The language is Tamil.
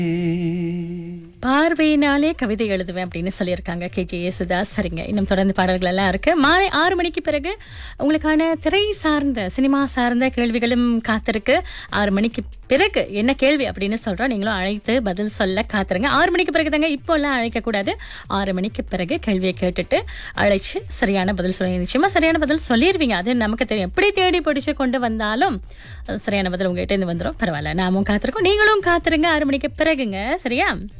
பார்வையினாலே கவிதை எழுதுவேன் அப்படின்னு சொல்லியிருக்காங்க KJ யேசுதாஸ். சரிங்க, இன்னும் தொடர்ந்து பாடல்கள் எல்லாம் இருக்கு. மாலை 6 மணிக்கு பிறகு உங்களுக்கான திரை சார்ந்த சினிமா சார்ந்த கேள்விகளும் காத்திருக்கு. 6 மணிக்கு பிறகு என்ன கேள்வி அப்படின்னு சொல்றோம், நீங்களும் அழைத்து பதில் சொல்ல காத்துருங்க. 6 மணிக்கு பிறகு தாங்க, இப்போ எல்லாம் அழைக்க கூடாது. 6 மணிக்கு பிறகு கேள்வியை கேட்டுட்டு அழைச்சு சரியான பதில் சொல்லி, நிச்சயமா சரியான பதில் சொல்லிடுவீங்க. அது நமக்கு தெரியும். எப்படி தேடி பிடிச்சு கொண்டு வந்தாலும் சரியான பதில் உங்ககிட்ட இருந்து வந்துடும். பரவாயில்ல, நாமும் காத்திருக்கோம், நீங்களும் காத்துருங்க. 6 மணிக்கு பிறகுங்க. சரியா?